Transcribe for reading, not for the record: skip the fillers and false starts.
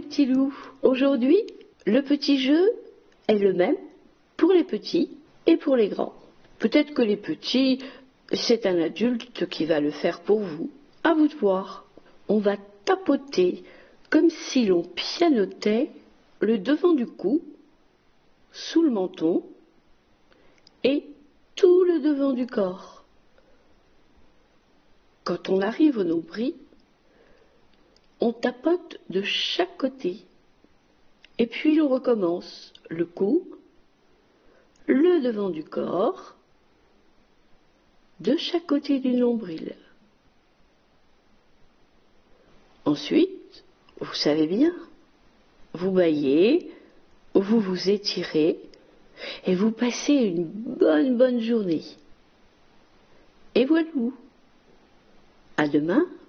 les petits loups. Aujourd'hui, le petit jeu est le même pour les petits et pour les grands. Peut-être que les petits, c'est un adulte qui va le faire pour vous. À vous de voir. On va tapoter comme si l'on pianotait le devant du cou, sous le menton et tout le devant du corps. Quand on arrive au nombril, on tapote de chaque côté. Et puis on recommence le cou, le devant du corps, de chaque côté du nombril. Ensuite, vous savez bien, vous baillez, vous vous étirez et vous passez une bonne journée. Et voilà. À demain.